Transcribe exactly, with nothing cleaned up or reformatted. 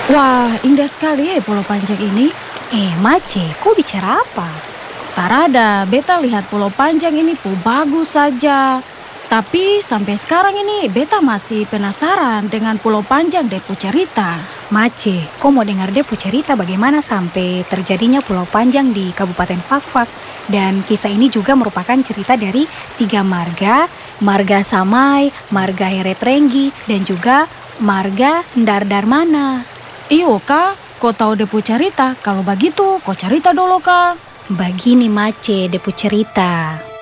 Wah, indah sekali ya Pulau Panjang ini. Eh, Mace, kau bicara apa? Tarada, beta lihat Pulau Panjang ini pu bagus saja. Tapi sampai sekarang ini beta masih penasaran dengan Pulau Panjang Depo cerita. Mace, kau mau dengar dia pu cerita bagaimana sampai terjadinya Pulau Panjang di Kabupaten Fakfak. Dan kisah ini juga merupakan cerita dari tiga marga, Marga Samai, Marga Heretrenggi, dan juga Marga Ndardarmana. Iyo kak, kau tahu Depo cerita? Kalau begitu, kau cerita dulu kak. Begini Mace, dia pu cerita.